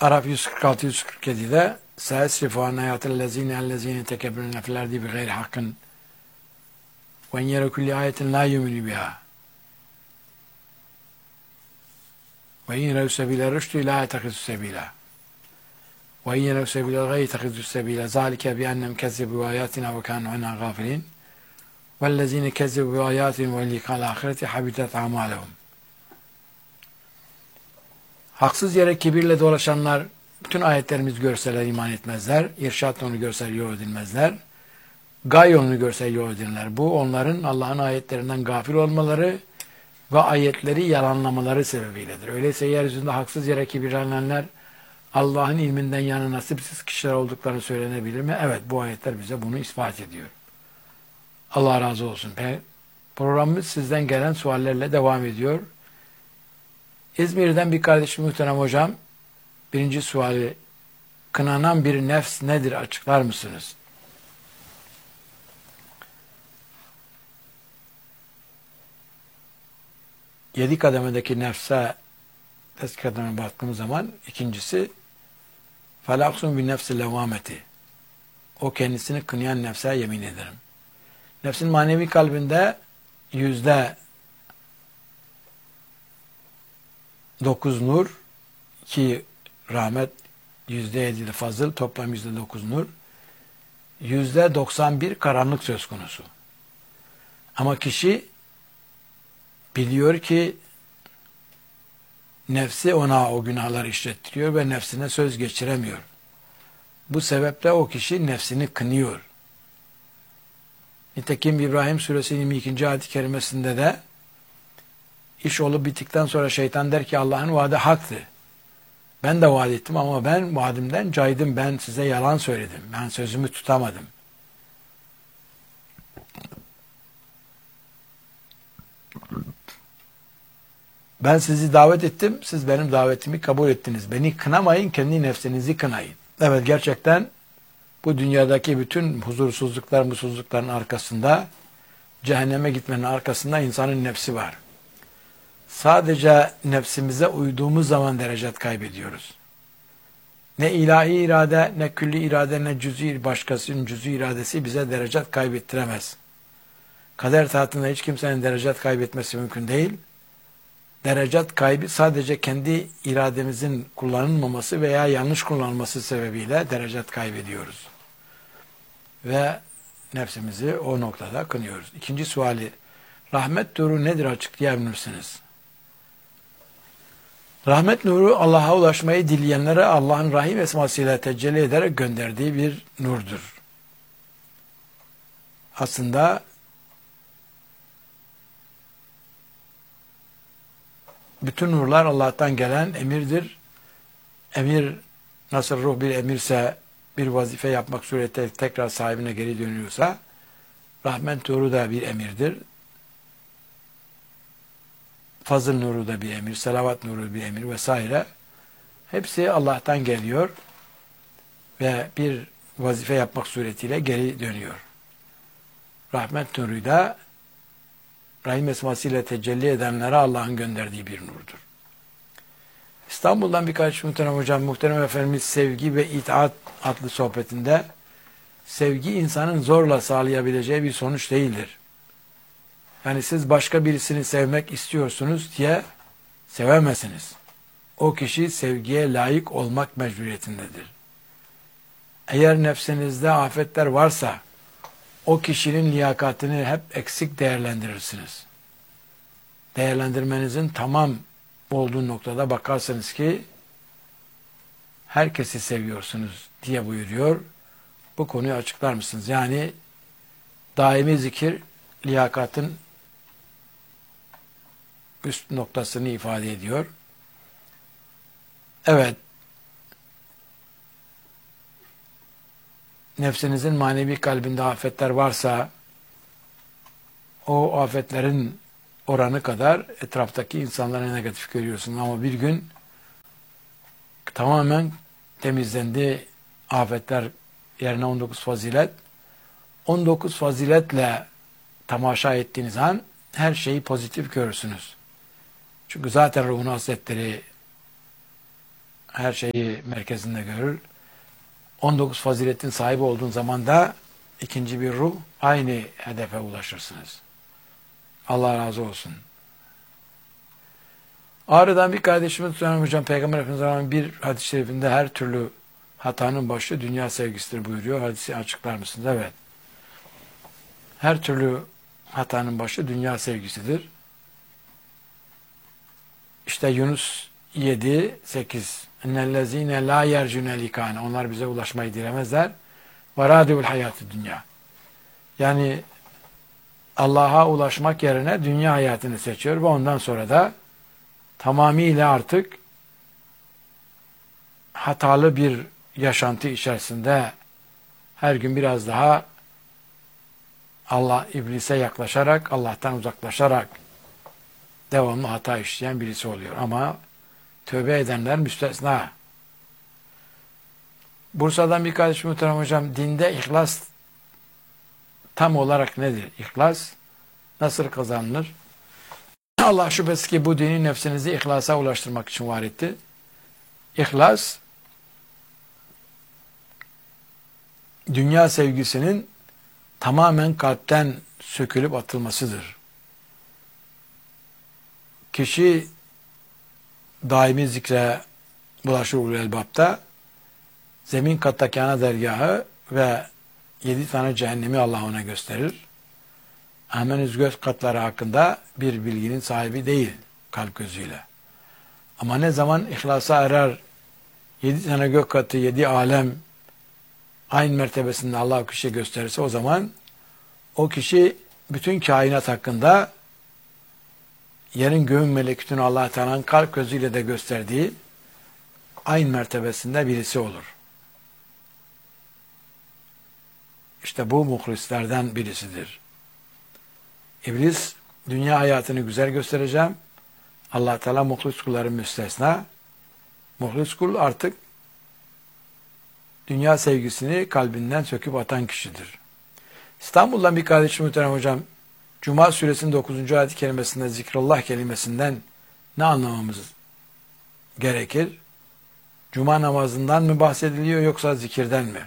Araf 146-147'de سَيَسْرِفُ عَنْ آيَاتِ الَّذ۪ينَ تَكَبِّرُونَ فِي الْاَرْضِ بِغَيْرِ حَقٍّ وَاِنْ يَرَوْا كُلَّ آيَةٍ لَا يُؤْمِنُوا بِهَا وَاِنْ يَرَوْا سَبِيلَ الرُّشْدِ لَا يَتَّخِذُوا سَبِيلًا وَاِنْ يَرَوْا سَبِيلَ الْغَيِّ يَتَّخِذُوا سَبِيلًا ذَٰلِكَ بِأَنَّهُمْ كَذَّبُوا بِآيَاتِنَا وَكَانُوا عَنْهَا غَافِلِينَ وَالَّذ۪ينَ كَذَّبُوا بِآيَاتِنَا وَلِقَاءِ الْآخِرَةِ حَبِطَتْ أَعْمَالُهُمْ. Haksız yere kibirle dolaşanlar, bütün ayetlerimiz görseler iman etmezler. İrşad onu görseler yol edilmezler. Gay onu görseler yol edilirler. Bu onların Allah'ın ayetlerinden gafil olmaları ve ayetleri yalanlamaları sebebiyledir. Öyleyse yeryüzünde haksız yere kibirlenenler Allah'ın ilminden yana nasipsiz kişiler olduklarını söylenebilir mi? Evet, bu ayetler bize bunu ispat ediyor. Allah razı olsun. Programımız sizden gelen suallerle devam ediyor. İzmir'den bir kardeşim muhterem hocam, birinci suali, kınanan bir nefs nedir açıklar mısınız? Yedi kademedeki nefse test kademine baktığımız zaman ikincisi felaksun bin nefsi levameti. O kendisini kınayan nefse yemin ederim. Nefsin manevi kalbinde %9 nur, ki rahmet %7 fazıl, toplam %9 nur, %91 karanlık söz konusu. Ama kişi biliyor ki nefsi ona o günahları işlettiriyor ve nefsine söz geçiremiyor. Bu sebeple o kişi nefsini kınıyor. Nitekim İbrahim Suresi 22. ayet-i kerimesinde de iş olup bittikten sonra şeytan der ki Allah'ın vaadi haktı. Ben de vaat ettim ama ben vaadimden caydım. Ben size yalan söyledim. Ben sözümü tutamadım. Ben sizi davet ettim. Siz benim davetimi kabul ettiniz. Beni kınamayın, kendi nefsinizi kınayın. Evet, gerçekten bu dünyadaki bütün huzursuzluklar, mutsuzlukların arkasında, cehenneme gitmenin arkasında insanın nefsi var. Sadece nefsimize uyduğumuz zaman derecet kaybediyoruz. Ne ilahi irade, ne külli irade, ne cüz'i başkasının cüz'i iradesi bize derecet kaybettiremez. Kader tahtında hiç kimsenin derecet kaybetmesi mümkün değil. Derecet kaybı sadece kendi irademizin kullanılmaması veya yanlış kullanılması sebebiyle derecet kaybediyoruz. Ve nefsimizi o noktada kınıyoruz. İkinci suali, rahmet nuru nedir açıklayabilirsiniz? Rahmet nuru Allah'a ulaşmayı dileyenlere Allah'ın rahim esmasıyla tecelli ederek gönderdiği bir nurdur. Aslında bütün nurlar Allah'tan gelen emirdir. Emir nasıl ruh bir emirse, bir vazife yapmak suretiyle tekrar sahibine geri dönüyorsa, rahmet nuru da bir emirdir. Fazıl nuru da bir emir, salavat nuru bir emir vesaire. Hepsi Allah'tan geliyor ve bir vazife yapmak suretiyle geri dönüyor. Rahmet nuru da rahim esmasıyla tecelli edenlere Allah'ın gönderdiği bir nurdur. İstanbul'dan birkaç muhterem hocam, muhterem efendimiz Sevgi ve İtaat adlı sohbetinde sevgi insanın zorla sağlayabileceği bir sonuç değildir. Yani siz başka birisini sevmek istiyorsunuz diye sevemezsiniz. O kişi sevgiye layık olmak mecburiyetindedir. Eğer nefsinizde afetler varsa o kişinin liyakatini hep eksik değerlendirirsiniz. Değerlendirmenizin tamam olduğu noktada bakarsınız ki herkesi seviyorsunuz diye buyuruyor. Bu konuyu açıklar mısınız? Yani daimi zikir liyakatın üst noktasını ifade ediyor. Evet, nefsinizin manevi kalbinde afetler varsa o afetlerin oranı kadar etraftaki insanlara negatif görüyorsunuz. Ama bir gün tamamen temizlendi afetler yerine 19 fazilet. 19 faziletle tamaşa ettiğiniz an her şeyi pozitif görürsünüz. Çünkü zaten ruhun hasletleri her şeyi merkezinde görür. 19 faziletin sahibi olduğun zaman da ikinci bir ruh, aynı hedefe ulaşırsınız. Allah razı olsun. Ağrı'dan bir kardeşimiz söylüyor hocam, Peygamber Efendimiz'in bir hadis-i şerifinde her türlü hatanın başı dünya sevgisidir buyuruyor. Hadisi açıklar mısınız? Evet. Her türlü hatanın başı dünya sevgisidir. İşte Yunus 7-8 اِنَّellَّذ۪ينَ لَا يَرْجُنَ لِكَانَ Onlar bize ulaşmayı dilemezler. وَرَادِوُ الْحَيَاتِ dünya. Yani Allah'a ulaşmak yerine dünya hayatını seçiyor ve ondan sonra da tamamıyla artık hatalı bir yaşantı içerisinde her gün biraz daha iblise yaklaşarak, Allah'tan uzaklaşarak devamlı hata işleyen birisi oluyor. Ama tövbe edenler müstesna. Bursa'dan bir kardeşim muhterem hocam, dinde ihlas tam olarak nedir? İhlas nasıl kazanılır? Allah şüphesiz ki bu dini nefsinizi ihlasa ulaştırmak için var etti. İhlas, dünya sevgisinin tamamen kalpten sökülüp atılmasıdır. Kişi daimi zikre bulaşır ulul elbapta, zemin kattaki ana dergahı ve 7 tane cehennemi Allah ona gösterir. Ama henüz göz katları hakkında bir bilginin sahibi değil kalp gözüyle. Ama ne zaman ihlasa erer, 7 tane gök katı, 7 alem aynı mertebesinde Allah kişiye gösterirse, o zaman o kişi bütün kainat hakkında yerin göğün melekutunu Allah Teala'nın kalp gözüyle de gösterdiği aynı mertebesinde birisi olur. İşte bu muhlislerden birisidir. İblis, dünya hayatını güzel göstereceğim. Allah Teala muhlis kulların müstesna. Muhlis kul artık dünya sevgisini kalbinden söküp atan kişidir. İstanbul'dan bir kardeşim muhterem hocam, Cuma suresinin 9. ayet-i kerimesinde zikrullah kelimesinden ne anlamamız gerekir? Cuma namazından mı bahsediliyor yoksa zikirden mi?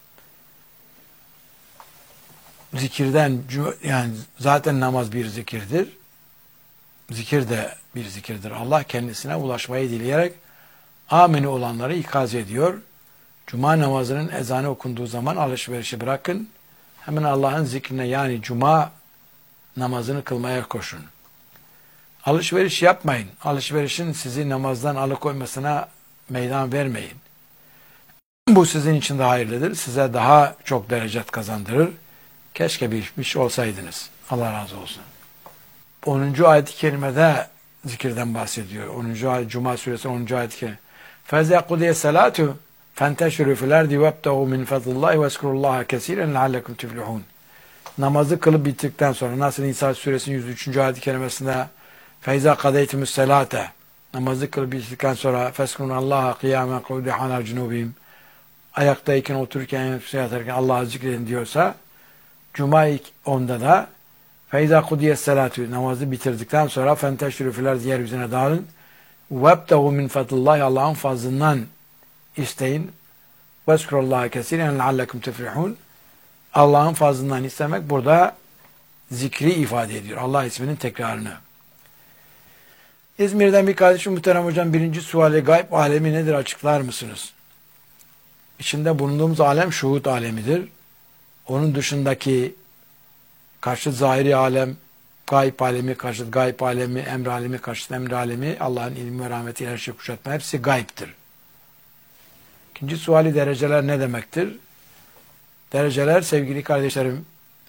Zikirden, yani zaten namaz bir zikirdir. Zikir de bir zikirdir. Allah kendisine ulaşmayı dileyerek ameni olanları ikaz ediyor. Cuma namazının ezanı okunduğu zaman alışverişi bırakın. Hemen Allah'ın zikrine, yani Cuma namazını kılmaya koşun. Alışveriş yapmayın. Alışverişin sizi namazdan alıkoymasına meydan vermeyin. Bu sizin için de hayırlıdır. Size daha çok derecat kazandırır. Keşke bilmiş olsaydınız. Allah razı olsun. 10. ayet-i kerimede zikirden bahsediyor. 10. ayet, Cuma suresi 10. ayet-i kerime. فَاَذَا قُضِيَ السَّلَاتُ فَانْتَشِرُوا فِي الْاَرْضِ وَابْتَغُوا مِنْ فَضْلِ اللّٰهِ وَاذْكُرُوا اللّٰهَ كَثِيرًا لَعَلَّكُمْ تُفْلِحُونَ Namazı kılıp bittikten sonra, nasıl Nisa suresinin 103. ayet-i kerimesinde فَاِذَا قَدَيْتُمُ السَّلَاتَ namazı kılıp bittikten sonra فَاسْكُنُوا اللّٰهَ قِيَامًا قُعُودًا عَلَى جُنُوبِهِمْ ayaktayken, otururken, yatarken Allah'ı zikredin diyorsa, Cuma 10'da da فَاِذَا قُدِيَ السَّلَاتُ namazı bitirdikten sonra فَانْتَشِرُوا فِي الْاَرْضِ yeryüzüne dağılın وَابْتَغُوا مِنْ فَضْلِ اللّٰهِ Allah'ın fazlından isteyin. وَاذْكُرُوا اللّٰهَ كَثِيرًا لَعَلَّكُمْ تُفْلِحُونَ Allah'ın fazlından istemek burada zikri ifade ediyor. Allah isminin tekrarını. İzmir'den bir kardeşim muhterem hocam, birinci suali, gayb alemi nedir açıklar mısınız? İçinde bulunduğumuz alem şuhud alemidir. Onun dışındaki karşıt zahiri alem, gayb alemi, karşıt gayb alemi, emr alemi, karşıt emr alemi, Allah'ın ilmi ve rahmetiyle her şeyi kuşatma, hepsi gaybtir. İkinci suali, dereceler ne demektir? Dereceler sevgili kardeşlerim,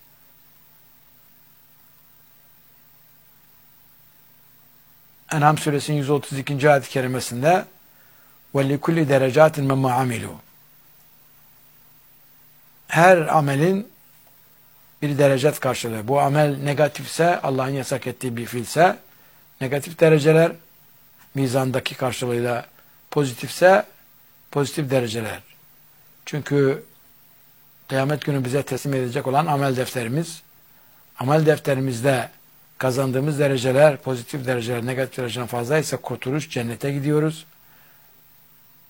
En'am suresinin 132. ayet-i kerimesinde وَلِكُلِّ دَرَجَاتٍ مَمَّا عَمِلُوا her amelin bir derecat karşılığı. Bu amel negatifse, Allah'ın yasak ettiği bir fiilse negatif dereceler, mizandaki karşılığıyla pozitifse pozitif dereceler. Çünkü kıyamet günü bize teslim edecek olan amel defterimiz, amel defterimizde kazandığımız dereceler, pozitif dereceler, negatif dereceler fazlaysa kurtuluş, cennete gidiyoruz.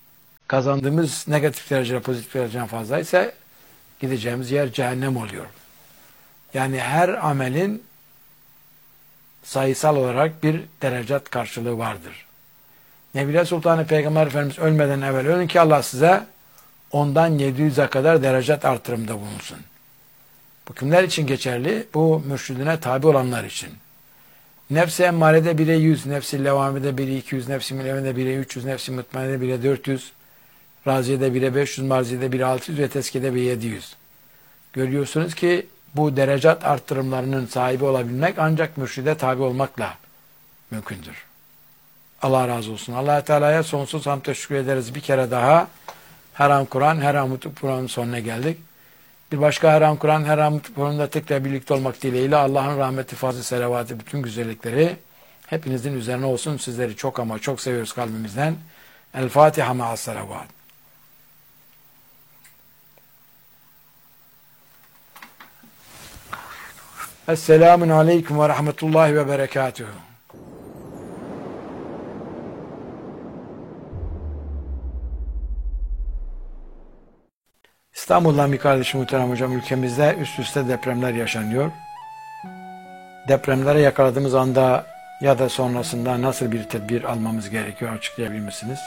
kazandığımız negatif dereceden pozitif dereceden fazla ise gideceğimiz yer cehennem oluyor. Yani her amelin sayısal olarak bir derecat karşılığı vardır. Nebile Sultanı Peygamber Efendimiz ölmeden evvel ölün ki Allah size ondan 700'e kadar derecat artırımda bulunsun. Bu kimler için geçerli? Bu mürşidine tabi olanlar için. Nefs-i emmarede 1'e 100, nefs-i levamede 1'e 200, nefs-i mülevmede 1'e 300, nefs-i mutmainede 1'e 400, raziyede 1'e 500, marziyede 1'e 600 ve tezkiyede 1'e 700. Görüyorsunuz ki bu derecat arttırımlarının sahibi olabilmek ancak mürşide tabi olmakla mümkündür. Allah razı olsun. Allah Teala'ya sonsuz hamd teşekkür ederiz. Bir kere daha her an Kur'an, her an mutlu Kur'an'ın sonuna geldik. Bir başka her an Kur'an, her an mutlu Kur'an'da tekrar birlikte olmak dileğiyle Allah'ın rahmeti, fazlı, selavatı, bütün güzellikleri hepinizin üzerine olsun. Sizleri çok ama çok seviyoruz kalbimizden. El Fatiha ma'as selavat. Esselamun aleyküm ve rahmetullahi ve berekatuhu. İstanbul'dan bir kardeşim, muhterem hocam, ülkemizde üst üste depremler yaşanıyor. Depremlere yakaladığımız anda ya da sonrasında nasıl bir tedbir almamız gerekiyor, açıklayabilir misiniz?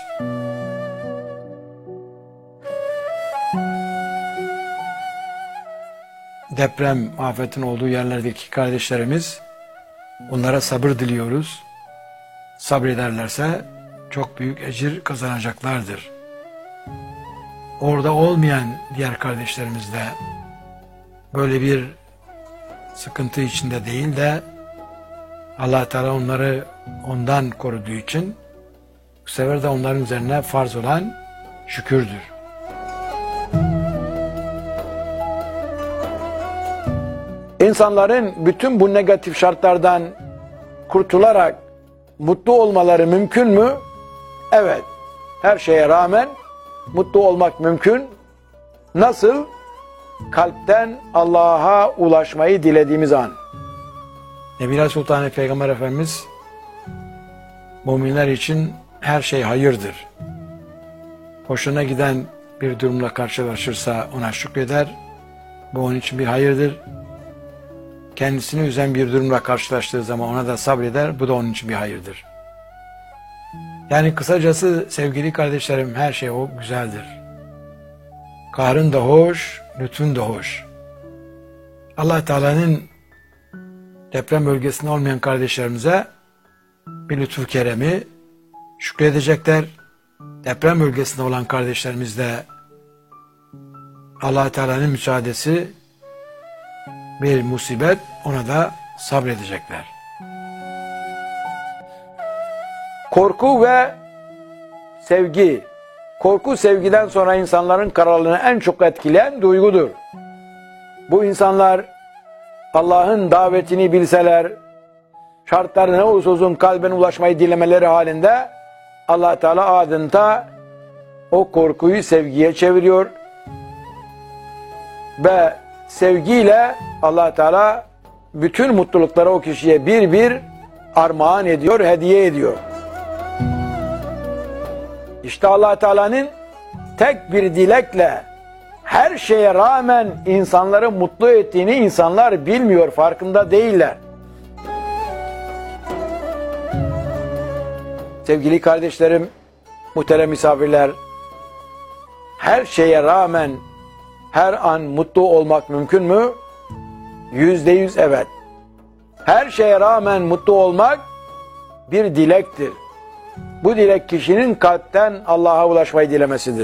Deprem afetin olduğu yerlerdeki kardeşlerimiz, onlara sabır diliyoruz. Sabrederlerse çok büyük ecir kazanacaklardır. Orada olmayan diğer kardeşlerimiz de böyle bir sıkıntı içinde değil de Allah Teala onları ondan koruduğu için bu sefer de onların üzerine farz olan şükürdür. İnsanların bütün bu negatif şartlardan kurtularak mutlu olmaları mümkün mü? Evet. Her şeye rağmen mutlu olmak mümkün. Nasıl? Kalpten Allah'a ulaşmayı dilediğimiz an. Nebile Sultanı Peygamber Efendimiz müminler için her şey hayırdır. Hoşuna giden bir durumla karşılaşırsa ona şükreder. Bu onun için bir hayırdır. Kendisini üzen bir durumla karşılaştığı zaman ona da sabreder. Bu da onun için bir hayırdır. Yani kısacası sevgili kardeşlerim, her şey o güzeldir. Kahrın da hoş, lütfun da hoş. Allah Teala'nın deprem bölgesinde olmayan kardeşlerimize bir lütfu keremi şükredecekler. Deprem bölgesinde olan kardeşlerimiz de Allah Teala'nın müsaadesi bir musibet, ona da sabredecekler. Korku ve sevgi. Korku sevgiden sonra insanların kararlılığını en çok etkileyen duygudur. Bu insanlar Allah'ın davetini bilseler, şartları ne olursa olsun kalben ulaşmayı dilemeleri halinde Allah Teala adeta o korkuyu sevgiye çeviriyor ve sevgiyle Allah Teala bütün mutlulukları o kişiye bir bir armağan ediyor, hediye ediyor. İşte Allah Teala'nın tek bir dilekle her şeye rağmen insanları mutlu ettiğini insanlar bilmiyor, farkında değiller. Sevgili kardeşlerim, muhterem misafirler, her şeye rağmen her an mutlu olmak mümkün mü? %100 evet. Her şeye rağmen mutlu olmak bir dilektir. Bu dilek kişinin kalpten Allah'a ulaşmayı dilemesidir.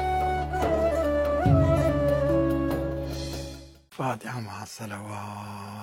Fatiha ma'as selavat.